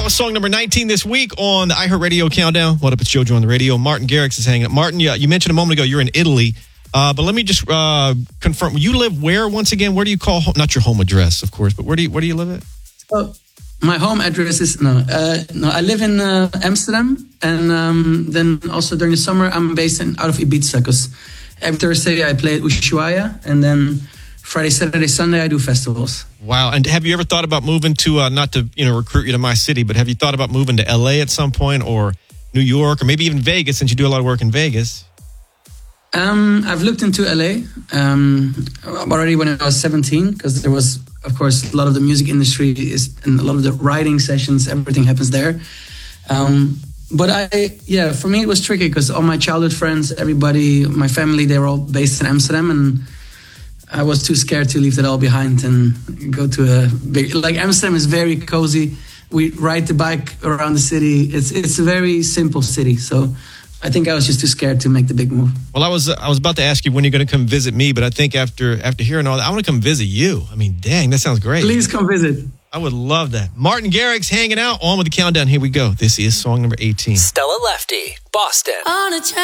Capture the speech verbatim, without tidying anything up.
That was song number nineteen this week on the iHeartRadio Countdown. What up, it's JoJo on the radio. Martin Garrix is hanging out. Martin, you, you mentioned a moment ago you're in Italy, uh, but let me just uh, confirm. You live where, once again? Where do you call home? Not your home address, of course, but where do you, where do you live at? Oh, my home address is, no, uh, no I live in uh, Amsterdam, and um, then also during the summer, I'm based in out of Ibiza, because every Thursday I play at Ushuaia, and then Friday, Saturday, Sunday, I do festivals. Wow. And have you ever thought about moving to, uh, not to, you know, recruit you to my city, but have you thought about moving to L A at some point, or New York, or maybe even Vegas, since you do a lot of work in Vegas? Um, I've looked into L A um, already when I was seventeen, because there was, of course, a lot of the music industry is, and a lot of the writing sessions, everything happens there. Um, but I, yeah, for me it was tricky, because all my childhood friends, everybody, my family, they were all based in Amsterdam, and I was too scared to leave that all behind and go to a big, like Amsterdam is very cozy. We ride the bike around the city. It's it's a very simple city. So I think I was just too scared to make the big move. Well, I was I was about to ask you when you're going to come visit me, but I think after after hearing all that, I want to come visit you. I mean, dang, that sounds great. Please come visit. I would love that. Martin Garrix hanging out on with the countdown. Here we go. This is song number eighteen. Stella Lefty, Boston.